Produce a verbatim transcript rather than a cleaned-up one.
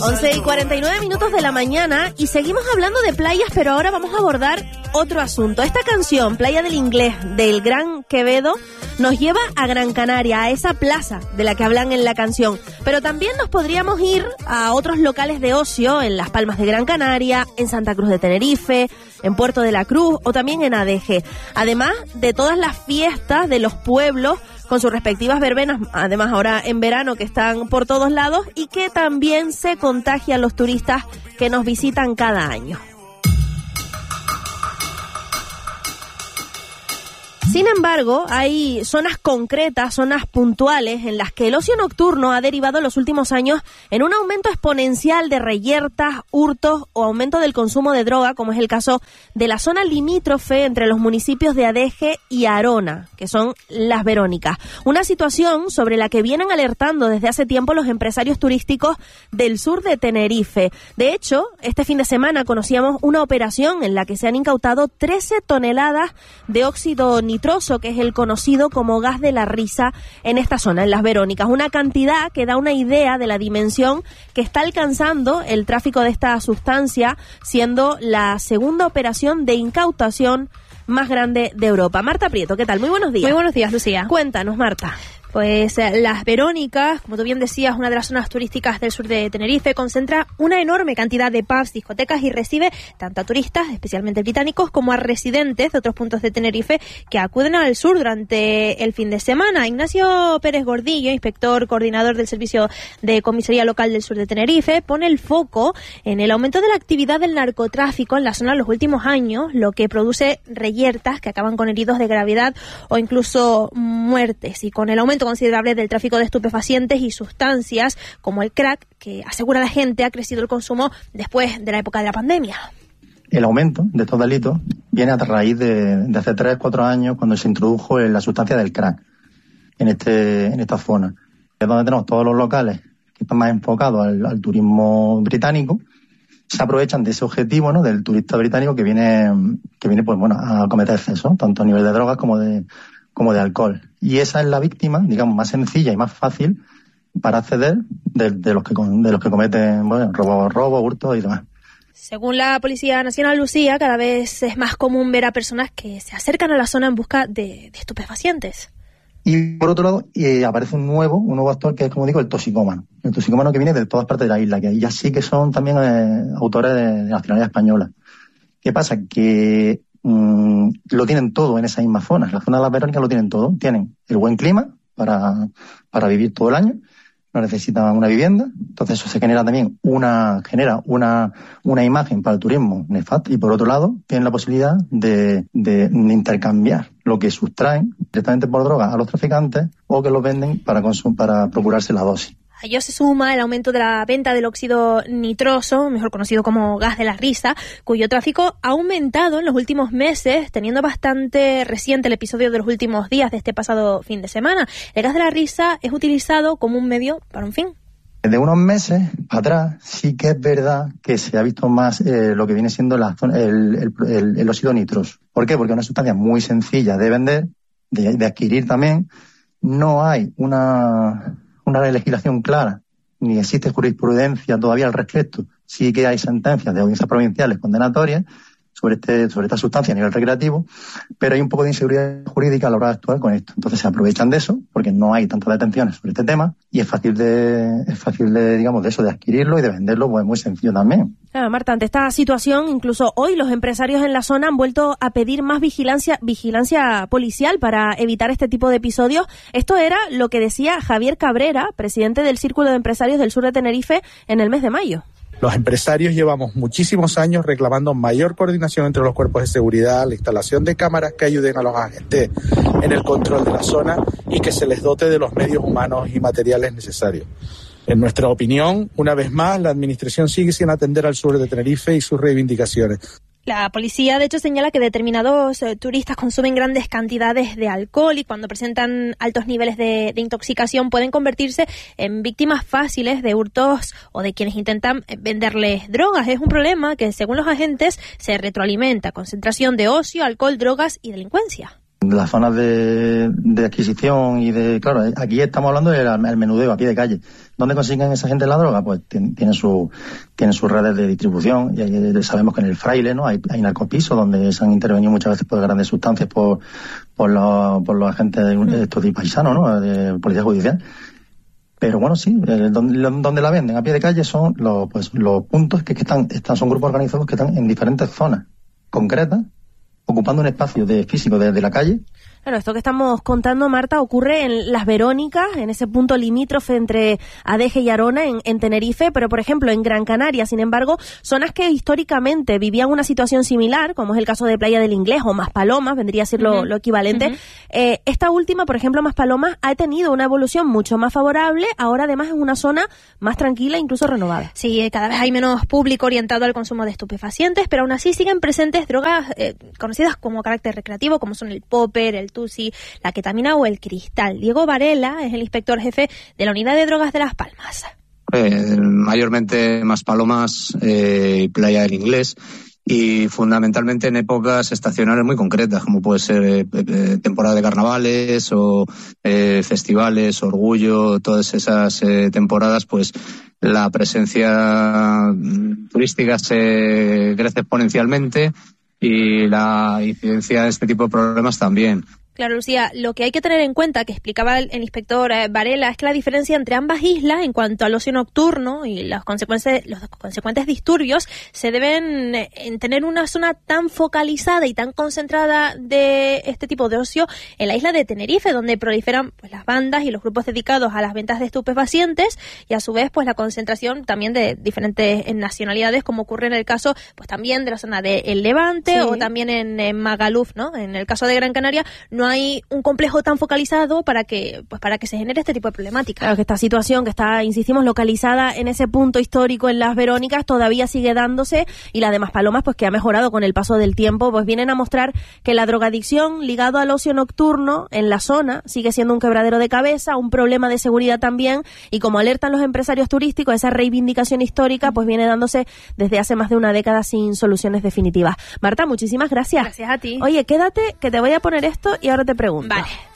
once y cuarenta y nueve minutos de la mañana y seguimos hablando de playas, pero ahora vamos a abordar otro asunto. Esta canción, Playa del Inglés, del Gran Quevedo, nos lleva a Gran Canaria, a esa plaza de la que hablan en la canción. Pero también nos podríamos ir a otros locales de ocio, en Las Palmas de Gran Canaria, en Santa Cruz de Tenerife, en Puerto de la Cruz o también en Adeje. Además de todas las fiestas de los pueblos, con sus respectivas verbenas, además ahora en verano que están por todos lados y que también se contagian los turistas que nos visitan cada año. Sin embargo, hay zonas concretas, zonas puntuales en las que el ocio nocturno ha derivado en los últimos años en un aumento exponencial de reyertas, hurtos o aumento del consumo de droga, como es el caso de la zona limítrofe entre los municipios de Adeje y Arona, que son Las Verónicas. Una situación sobre la que vienen alertando desde hace tiempo los empresarios turísticos del sur de Tenerife. De hecho, este fin de semana conocíamos una operación en la que se han incautado trece toneladas de óxido nitroso, que es el conocido como gas de la risa en esta zona, en Las Verónicas. Una cantidad que da una idea de la dimensión que está alcanzando el tráfico de esta sustancia, siendo la segunda operación de incautación más grande de Europa. Marta Prieto, ¿qué tal? Muy buenos días. Muy buenos días, Lucía. Cuéntanos, Marta. Pues eh, Las Verónicas, como tú bien decías, una de las zonas turísticas del sur de Tenerife, concentra una enorme cantidad de pubs, discotecas y recibe tanto a turistas, especialmente británicos, como a residentes de otros puntos de Tenerife que acuden al sur durante el fin de semana. Ignacio Pérez Gordillo, inspector coordinador del Servicio de Comisaría Local del sur de Tenerife, pone el foco en el aumento de la actividad del narcotráfico en la zona en los últimos años, lo que produce reyertas que acaban con heridos de gravedad o incluso muertes. Y con el aumento considerable del tráfico de estupefacientes y sustancias como el crack, que asegura la gente ha crecido el consumo después de la época de la pandemia. El aumento de estos delitos viene a raíz de, de hace tres, cuatro años, cuando se introdujo la sustancia del crack en este en esta zona. Es donde tenemos todos los locales que están más enfocados al, al turismo británico. Se aprovechan de ese objetivo, ¿no?, del turista británico que viene que viene pues bueno a cometer excesos, tanto a nivel de drogas como de como de alcohol. Y esa es la víctima, digamos, más sencilla y más fácil para acceder de, de los que de los que cometen, bueno, robo, robo, hurto y demás. Según la Policía Nacional, Lucía, cada vez es más común ver a personas que se acercan a la zona en busca de, de estupefacientes. Y por otro lado, eh, aparece un nuevo, un nuevo actor que es, como digo, el toxicómano. El toxicómano que viene de todas partes de la isla, que ahí ya sí que son también eh, autores de, de nacionalidad española. ¿Qué pasa? Que Mm, lo tienen todo en esa misma zona. La zona de Las Verónicas lo tienen todo. Tienen el buen clima para, para vivir todo el año. No necesitan una vivienda. Entonces eso se genera también una, genera una, una imagen para el turismo nefasta. Y por otro lado, tienen la posibilidad de, de, de intercambiar lo que sustraen directamente por droga a los traficantes o que los venden para consum- para procurarse la dosis. A ello se suma el aumento de la venta del óxido nitroso, mejor conocido como gas de la risa, cuyo tráfico ha aumentado en los últimos meses, teniendo bastante reciente el episodio de los últimos días de este pasado fin de semana. El gas de la risa es utilizado como un medio para un fin. De unos meses para atrás sí que es verdad que se ha visto más eh, lo que viene siendo la zona, el, el, el, el óxido nitroso. ¿Por qué? Porque es una sustancia muy sencilla de vender, de, de adquirir también. No hay una... una legislación clara, ni existe jurisprudencia todavía al respecto. Sí que hay sentencias de audiencias provinciales condenatorias sobre este sobre esta sustancia a nivel recreativo, pero hay un poco de inseguridad jurídica a la hora de actuar con esto. Entonces se aprovechan de eso, porque no hay tantas detenciones sobre este tema, y es fácil de, es fácil de, digamos, de eso, de adquirirlo y de venderlo, pues es muy sencillo también. Claro, Marta, ante esta situación, incluso hoy los empresarios en la zona han vuelto a pedir más vigilancia, vigilancia policial para evitar este tipo de episodios. Esto era lo que decía Javier Cabrera, presidente del Círculo de Empresarios del Sur de Tenerife, en el mes de mayo. Los empresarios llevamos muchísimos años reclamando mayor coordinación entre los cuerpos de seguridad, la instalación de cámaras que ayuden a los agentes en el control de la zona y que se les dote de los medios humanos y materiales necesarios. En nuestra opinión, una vez más, la Administración sigue sin atender al sur de Tenerife y sus reivindicaciones. La policía, de hecho, señala que determinados eh, turistas consumen grandes cantidades de alcohol y cuando presentan altos niveles de, de intoxicación pueden convertirse en víctimas fáciles de hurtos o de quienes intentan venderles drogas. Es un problema que, según los agentes, se retroalimenta. Concentración de ocio, alcohol, drogas y delincuencia. Las zonas de, de adquisición y de... Claro, aquí estamos hablando del menudeo, aquí de calle. ¿Dónde consiguen esa gente la droga? Pues tienen su, tienen sus redes de distribución, y ahí sabemos que en el Fraile, ¿no? Hay, hay narcopisos donde se han intervenido muchas veces por grandes sustancias por, por los, por los agentes de, de estos de paisanos, ¿no? De policía judicial. Pero bueno, sí, eh, donde, donde la venden a pie de calle son los, pues, los puntos que, que están, están, son grupos organizados que están en diferentes zonas concretas, ocupando un espacio de físico desde de la calle. Claro, esto que estamos contando, Marta, ocurre en Las Verónicas, en ese punto limítrofe entre Adeje y Arona, en, en Tenerife, pero, por ejemplo, en Gran Canaria, sin embargo, zonas que históricamente vivían una situación similar, como es el caso de Playa del Inglés o Maspalomas, vendría a ser lo, uh-huh. lo equivalente. Uh-huh. Eh, esta última, por ejemplo, Maspalomas, ha tenido una evolución mucho más favorable, ahora además es una zona más tranquila, incluso renovada. Sí, cada vez hay menos público orientado al consumo de estupefacientes, pero aún así siguen presentes drogas eh, conocidas como carácter recreativo, como son el popper, el tusi, la ketamina o el cristal. Diego Varela es el inspector jefe de la Unidad de Drogas de Las Palmas. Eh, mayormente Maspalomas y eh, Playa del Inglés, y fundamentalmente en épocas estacionales muy concretas, como puede ser eh, eh, temporada de carnavales o eh, festivales, Orgullo, todas esas eh, temporadas, pues la presencia turística se crece exponencialmente y la incidencia de este tipo de problemas también. Claro, Lucía, lo que hay que tener en cuenta, que explicaba el, el inspector eh, Varela, es que la diferencia entre ambas islas en cuanto al ocio nocturno y las consecuencias, los consecuentes disturbios se deben eh, en tener una zona tan focalizada y tan concentrada de este tipo de ocio en la isla de Tenerife, donde proliferan pues las bandas y los grupos dedicados a las ventas de estupefacientes, y a su vez pues la concentración también de diferentes nacionalidades, como ocurre en el caso pues también de la zona del Levante, sí, o también en, en Magaluf, ¿no? En el caso de Gran Canaria no hay un complejo tan focalizado para que pues para que se genere este tipo de problemática. Claro, que esta situación que está, insistimos, localizada en ese punto histórico en Las Verónicas todavía sigue dándose, y la de Maspalomas, pues que ha mejorado con el paso del tiempo, pues vienen a mostrar que la drogadicción ligado al ocio nocturno en la zona sigue siendo un quebradero de cabeza, un problema de seguridad también, y como alertan los empresarios turísticos, esa reivindicación histórica pues viene dándose desde hace más de una década sin soluciones definitivas. Marta, muchísimas gracias. Gracias a ti. Oye, quédate que te voy a poner esto y ahora te pregunto. Vale.